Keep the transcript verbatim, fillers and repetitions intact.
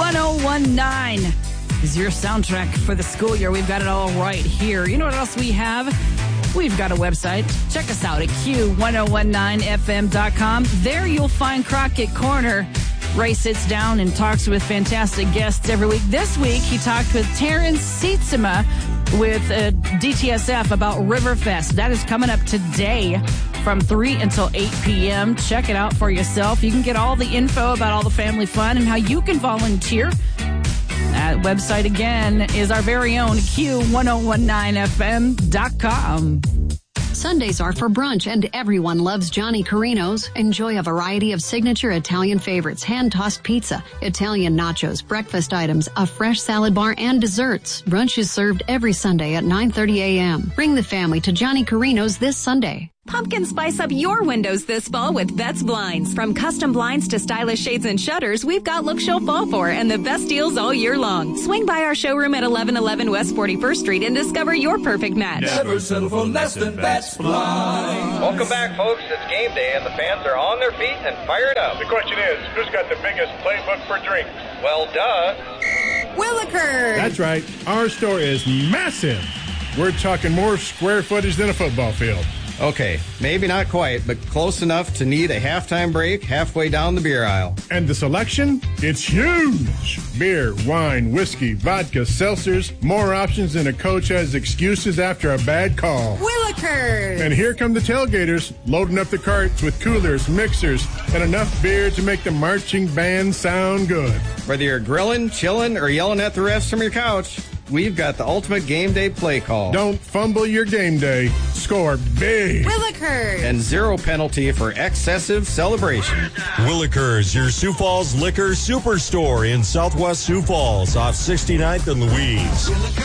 one oh one point nine is your soundtrack for the school year. We've got it all right here. You know what else we have? We've got a website. Check us out at Q ten nineteen F M dot com. There you'll find Crockett Corner. Ray sits down and talks with fantastic guests every week. This week, he talked with Terrence Sietsema with uh, D T S F about Riverfest. That is coming up today from three until eight p.m. Check it out for yourself. You can get all the info about all the family fun and how you can volunteer. That website, again, is our very own Q ten nineteen F M dot com. Sundays are for brunch, and everyone loves Johnny Carino's. Enjoy a variety of signature Italian favorites, hand-tossed pizza, Italian nachos, breakfast items, a fresh salad bar, and desserts. Brunch is served every Sunday at nine thirty a.m. Bring the family to Johnny Carino's this Sunday. Pumpkin spice up your windows this fall with Betts Blinds. From custom blinds to stylish shades and shutters, we've got looks you'll fall for and the best deals all year long. Swing by our showroom at eleven eleven West forty-first Street and discover your perfect match. Never settle for less than Betts Blinds. Welcome back, folks. It's game day and the fans are on their feet and fired up. The question is, who's got the biggest playbook for drinks? Well, duh. Willikers. That's right. Our store is massive. We're talking more square footage than a football field. Okay, maybe not quite, but close enough to need a halftime break halfway down the beer aisle. And the selection? It's huge! Beer, wine, whiskey, vodka, seltzers, more options than a coach has excuses after a bad call. Willikers! And here come the tailgaters, loading up the carts with coolers, mixers, and enough beer to make the marching band sound good. Whether you're grilling, chilling, or yelling at the refs from your couch, we've got the ultimate game day play call. Don't fumble your game day. Score big. Willikers. And zero penalty for excessive celebration. Willikers, your Sioux Falls Liquor Superstore in Southwest Sioux Falls off sixty-ninth and Louise.